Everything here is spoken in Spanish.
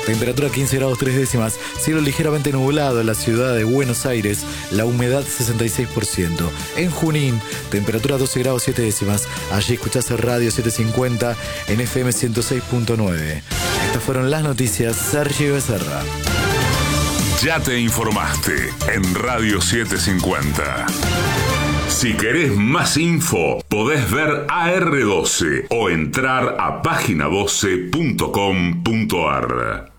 Temperatura 15 grados 3 décimas. Cielo ligeramente nublado en la ciudad de Buenos Aires. La humedad 66%. En Junín, temperatura 12 grados 7 décimas. Allí escuchás el radio 750 en FM 106.9. Estas fueron las noticias. Sergio Becerra. Ya te informaste en Radio 750. Si querés más info, podés ver AR12 o entrar a página12.com.ar.